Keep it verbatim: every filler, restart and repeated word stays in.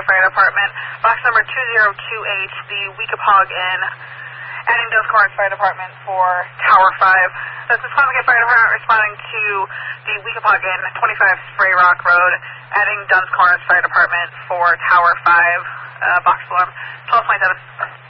Fire Department. Box number two zero two eight, the Weekapaug Inn. Adding Duns Corners Fire Department for Tower five. This is Columbia Fire Department responding to the Weekapaug Inn, twenty-five Spray Rock Road. Adding Duns Corners Fire Department for Tower five. Uh, box alarm. twelve twenty-seven.